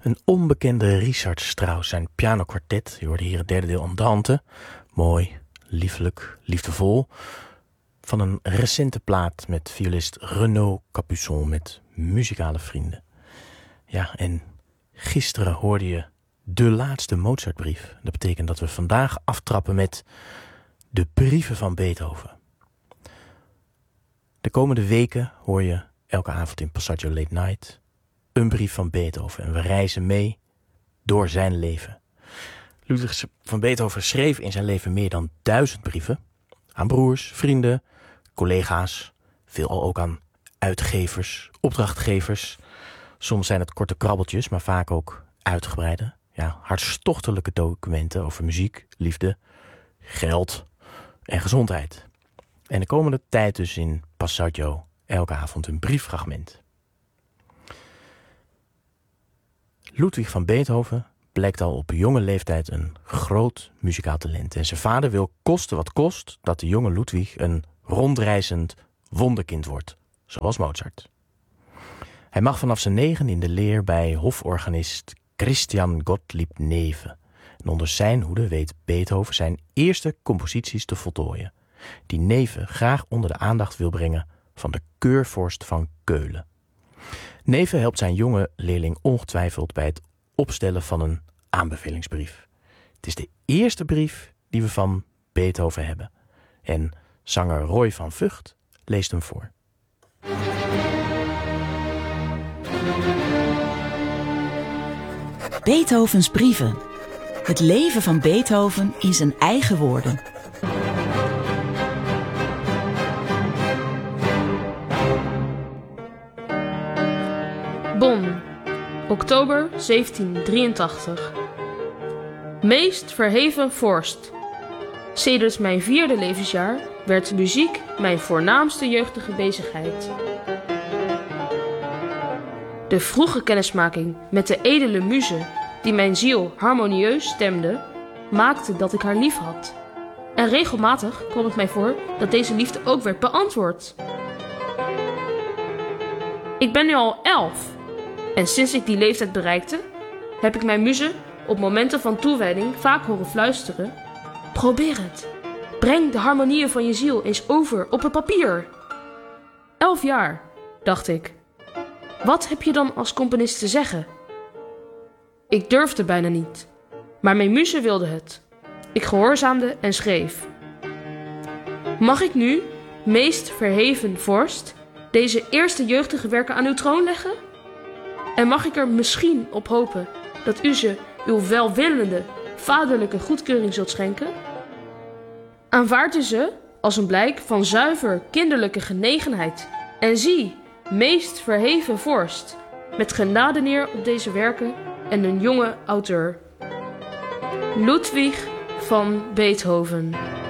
Een onbekende Richard Strauss, zijn pianokwartet. Je hoorde hier het derde deel Andante. Mooi, liefelijk, liefdevol. Van een recente plaat met violist Renaud Capuçon met muzikale vrienden. Ja, en gisteren hoorde je de laatste Mozartbrief. Dat betekent dat we vandaag aftrappen met de brieven van Beethoven. De komende weken hoor je elke avond in Passaggio Late Night een brief van Beethoven. En we reizen mee door zijn leven. Ludwig van Beethoven schreef in zijn leven meer dan 1000 brieven. Aan broers, vrienden, collega's. Veelal ook aan uitgevers, opdrachtgevers. Soms zijn het korte krabbeltjes, maar vaak ook uitgebreide. Ja, hartstochtelijke documenten over muziek, liefde, geld en gezondheid. En de komende tijd dus in Passaggio elke avond een brieffragment. Ludwig van Beethoven blijkt al op jonge leeftijd een groot muzikaal talent. En zijn vader wil koste wat kost dat de jonge Ludwig een rondreizend wonderkind wordt, zoals Mozart. Hij mag vanaf zijn 9 in de leer bij hoforganist Christian Gottlieb Neefe. En onder zijn hoede weet Beethoven zijn eerste composities te voltooien, die Neefe graag onder de aandacht wil brengen van de keurvorst van Keulen. Neefe helpt zijn jonge leerling ongetwijfeld bij het opstellen van een aanbevelingsbrief. Het is de eerste brief die we van Beethoven hebben. En zanger Roy van Vught leest hem voor. Beethovens brieven. Het leven van Beethoven in zijn eigen woorden. Bonn, oktober 1783. Meest verheven vorst. Sedert mijn 4e levensjaar werd muziek mijn voornaamste jeugdige bezigheid. De vroege kennismaking met de edele muze, die mijn ziel harmonieus stemde, maakte dat ik haar lief had. En regelmatig kwam het mij voor dat deze liefde ook werd beantwoord. Ik ben nu al 11 en sinds ik die leeftijd bereikte, heb ik mijn muze op momenten van toewijding vaak horen fluisteren: probeer het. Breng de harmonieën van je ziel eens over op het papier. 11 jaar, dacht ik. Wat heb je dan als componist te zeggen? Ik durfde bijna niet, maar mijn muze wilde het. Ik gehoorzaamde en schreef. Mag ik nu, meest verheven vorst, deze eerste jeugdige werken aan uw troon leggen? En mag ik er misschien op hopen dat u ze uw welwillende, vaderlijke goedkeuring zult schenken? Aanvaard u ze als een blijk van zuiver kinderlijke genegenheid. En zie, meest verheven vorst, met genade neer op deze werken en een jonge auteur. Ludwig van Beethoven.